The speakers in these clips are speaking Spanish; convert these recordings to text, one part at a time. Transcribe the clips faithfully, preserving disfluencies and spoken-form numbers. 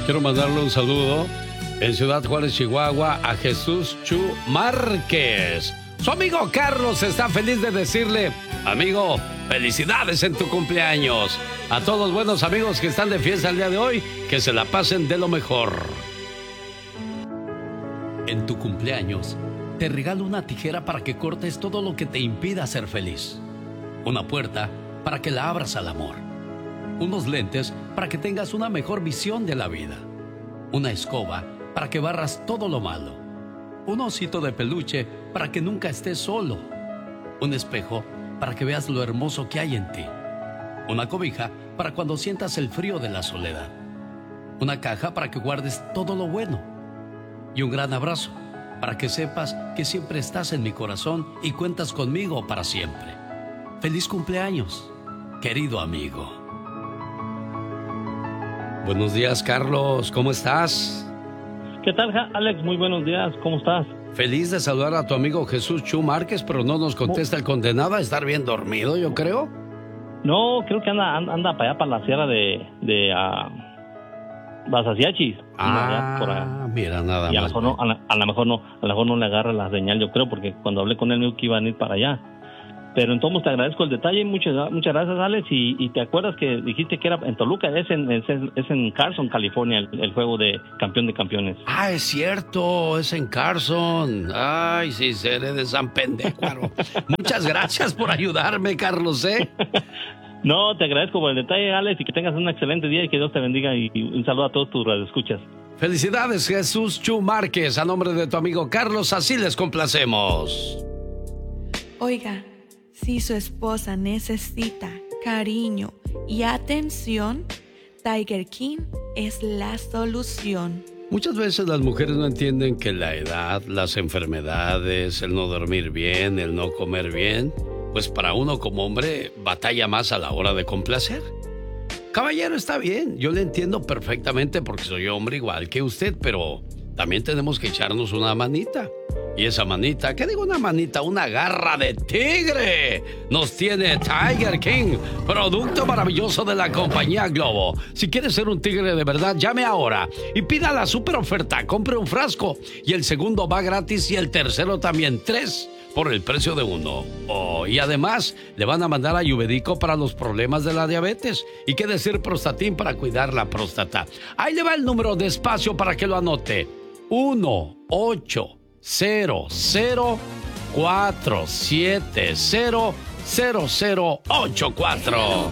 Quiero mandarle un saludo en Ciudad Juárez, Chihuahua, a Jesús Chu Márquez. Su amigo Carlos está feliz de decirle, amigo, felicidades en tu cumpleaños. A todos los buenos amigos que están de fiesta el día de hoy, que se la pasen de lo mejor. En tu cumpleaños, te regalo una tijera para que cortes todo lo que te impida ser feliz. Una puerta para que la abras al amor. Unos lentes para que tengas una mejor visión de la vida. Una escoba para que barras todo lo malo. Un osito de peluche para que nunca estés solo. Un espejo para que veas lo hermoso que hay en ti. Una cobija para cuando sientas el frío de la soledad. Una caja para que guardes todo lo bueno. Y un gran abrazo para que sepas que siempre estás en mi corazón y cuentas conmigo para siempre. ¡Feliz cumpleaños, querido amigo! Buenos días, Carlos. ¿Cómo estás? ¿Qué tal, Alex? Muy buenos días. ¿Cómo estás? Feliz de saludar a tu amigo Jesús Chu Márquez, pero no nos contesta el condenado a estar bien dormido, yo creo. No, creo que anda anda para allá, para la sierra de, de uh, Basasiachis. Ah, por allá. Mira, nada y a más. Lo no, a, la, a lo mejor no, a lo mejor no le agarra la señal, yo creo, porque cuando hablé con él me dijo que iban a ir para allá. Pero entonces te agradezco el detalle, muchas muchas gracias, Alex, y, y te acuerdas que dijiste que era en Toluca, es en, es en, es en Carson, California, el, el juego de campeón de campeones. Ah, es cierto, es en Carson. Ay, sí, seré de San Pendécuaro. Muchas gracias por ayudarme, Carlos, ¿eh? No, te agradezco por el detalle, Alex, y que tengas un excelente día y que Dios te bendiga, y, y un saludo a todos tus radioescuchas. Felicidades, Jesús Chu Márquez, a nombre de tu amigo Carlos, así les complacemos. Oiga, si su esposa necesita cariño y atención, Tiger King es la solución. Muchas veces las mujeres no entienden que la edad, las enfermedades, el no dormir bien, el no comer bien, pues para uno como hombre batalla más a la hora de complacer. Caballero, está bien, yo le entiendo perfectamente porque soy hombre igual que usted, pero también tenemos que echarnos una manita. Y esa manita, ¿qué digo una manita? Una garra de tigre. Nos tiene Tiger King, producto maravilloso de la compañía Globo. Si quieres ser un tigre de verdad, llame ahora y pida la super oferta. Compre un frasco y el segundo va gratis y el tercero también. Tres por el precio de uno. Oh, y además le van a mandar ayurvédico para los problemas de la diabetes. Y qué decir Prostatin para cuidar la próstata. Ahí le va el número despacio para que lo anote. uno ocho cero cero cuatro siete cero cero cero ocho cuatro.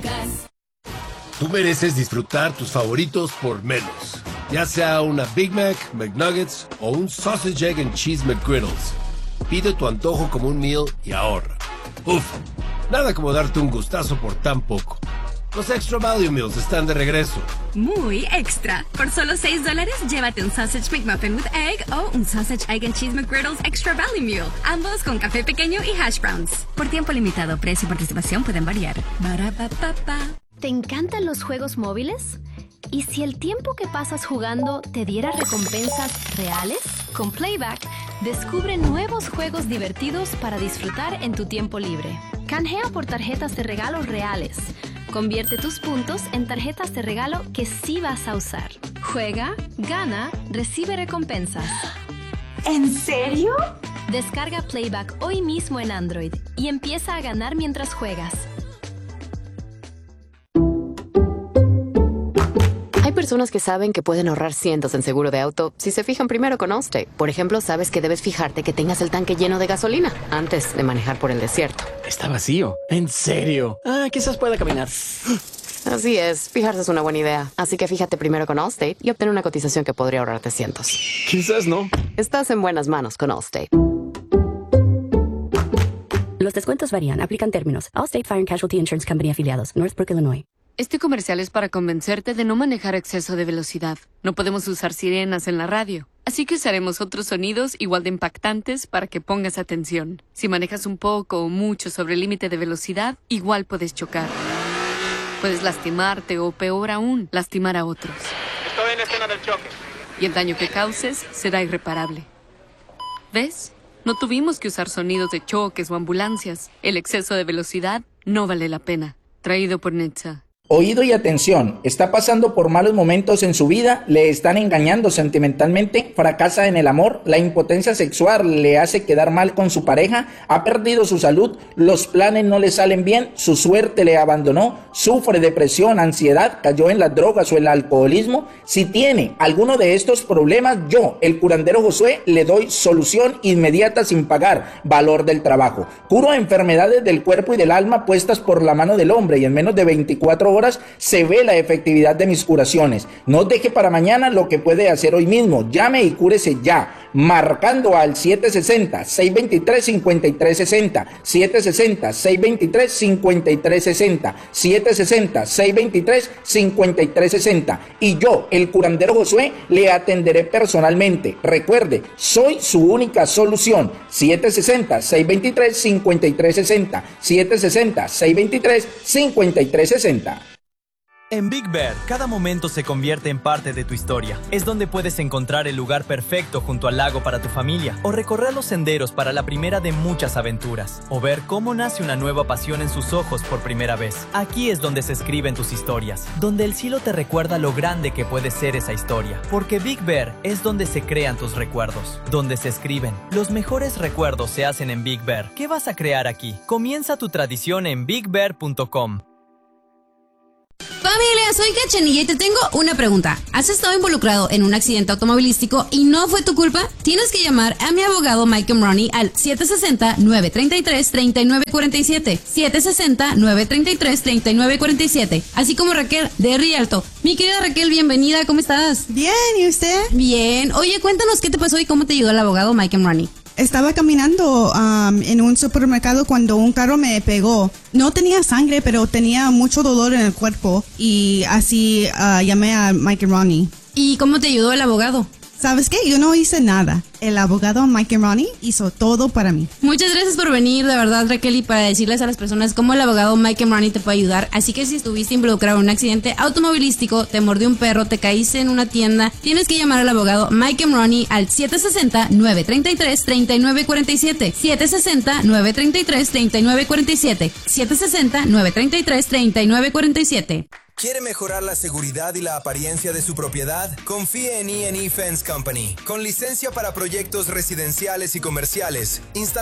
Tú mereces disfrutar tus favoritos por menos. Ya sea una Big Mac, McNuggets o un Sausage, Egg and Cheese McGriddles. Pide tu antojo como un meal y ahorra. Uf, nada como darte un gustazo por tan poco. Los Extra Value Meals están de regreso. Muy extra. Por solo seis dólares, llévate un Sausage McMuffin with Egg o un Sausage, Egg and Cheese McGriddles Extra Value Meal. Ambos con café pequeño y hash browns. Por tiempo limitado, precio y participación pueden variar. Ba-ra-pa-pa-pa. ¿Te encantan los juegos móviles? ¿Y si el tiempo que pasas jugando te diera recompensas reales? Con Playback, descubre nuevos juegos divertidos para disfrutar en tu tiempo libre. Canjea por tarjetas de regalo reales. Convierte tus puntos en tarjetas de regalo que sí vas a usar. Juega, gana, recibe recompensas. ¿En serio? Descarga Playback hoy mismo en Android y empieza a ganar mientras juegas. Hay personas que saben que pueden ahorrar cientos en seguro de auto si se fijan primero con Allstate. Por ejemplo, sabes que debes fijarte que tengas el tanque lleno de gasolina antes de manejar por el desierto. Está vacío. ¿En serio? Ah, quizás pueda caminar. Así es, fijarse es una buena idea. Así que fíjate primero con Allstate y obtén una cotización que podría ahorrarte cientos. Quizás no. Estás en buenas manos con Allstate. Los descuentos varían, aplican términos. Allstate Fire and Casualty Insurance Company afiliados, Northbrook, Illinois. Este comercial es para convencerte de no manejar a exceso de velocidad. No podemos usar sirenas en la radio, así que usaremos otros sonidos igual de impactantes para que pongas atención. Si manejas un poco o mucho sobre el límite de velocidad, igual puedes chocar. Puedes lastimarte o, peor aún, lastimar a otros. Estoy en la escena del choque. Y el daño que causes será irreparable. ¿Ves? No tuvimos que usar sonidos de choques o ambulancias. El exceso de velocidad no vale la pena. Traído por N H T S A. Oído y atención, ¿está pasando por malos momentos en su vida? ¿Le están engañando sentimentalmente? ¿Fracasa en el amor? ¿La impotencia sexual le hace quedar mal con su pareja? ¿Ha perdido su salud? ¿Los planes no le salen bien? ¿Su suerte le abandonó? ¿Sufre depresión, ansiedad? ¿Cayó en las drogas o el alcoholismo? Si tiene alguno de estos problemas, yo, el curandero Josué, le doy solución inmediata sin pagar valor del trabajo. Curo enfermedades del cuerpo y del alma puestas por la mano del hombre, y en menos de veinticuatro horas se ve la efectividad de mis curaciones. No deje para mañana lo que puede hacer hoy mismo. Llame y cúrese ya, marcando al siete seis cero, seis dos tres, cinco tres seis cero, siete seis cero, seis dos tres, cinco tres seis cero, siete seis cero, seis dos tres, cinco tres seis cero, y yo, el curandero Josué, le atenderé personalmente. Recuerde, soy su única solución. siete seis cero, seis dos tres, cinco tres seis cero, siete seis cero, seis dos tres, cinco tres seis cero. En Big Bear, cada momento se convierte en parte de tu historia. Es donde puedes encontrar el lugar perfecto junto al lago para tu familia, o recorrer los senderos para la primera de muchas aventuras, o ver cómo nace una nueva pasión en sus ojos por primera vez. Aquí es donde se escriben tus historias, donde el cielo te recuerda lo grande que puede ser esa historia. Porque Big Bear es donde se crean tus recuerdos, donde se escriben. Los mejores recuerdos se hacen en Big Bear. ¿Qué vas a crear aquí? Comienza tu tradición en big bear punto com. Familia, soy Cachanilla y te tengo una pregunta. ¿Has estado involucrado en un accidente automovilístico y no fue tu culpa? Tienes que llamar a mi abogado Mike Money al siete seis cero, nueve tres tres, tres nueve cuatro siete, siete seis cero, nueve tres tres, tres nueve cuatro siete, así como Raquel de Rialto. Mi querida Raquel, bienvenida, ¿cómo estás? Bien, ¿y usted? Bien. Oye, cuéntanos qué te pasó y cómo te ayudó el abogado Mike Money. Estaba caminando um, en un supermercado cuando un carro me pegó. No tenía sangre, pero tenía mucho dolor en el cuerpo y así uh, llamé a Mike Ronnie. ¿Y cómo te ayudó el abogado? ¿Sabes qué? Yo no hice nada. El abogado Mike Ronnie hizo todo para mí. Muchas gracias por venir, de verdad, Raquel, y para decirles a las personas cómo el abogado Mike Ronnie te puede ayudar. Así que si estuviste involucrado en un accidente automovilístico, te mordió un perro, te caíste en una tienda, tienes que llamar al abogado Mike Ronnie al siete seis cero, nueve tres tres, tres nueve cuatro siete, siete seis cero, nueve tres tres, tres nueve cuatro siete, siete seis cero, nueve tres tres, tres nueve cuatro siete. ¿Quiere mejorar la seguridad y la apariencia de su propiedad? Confíe en E and E Fence Company. Con licencia para proyectos residenciales y comerciales, instalación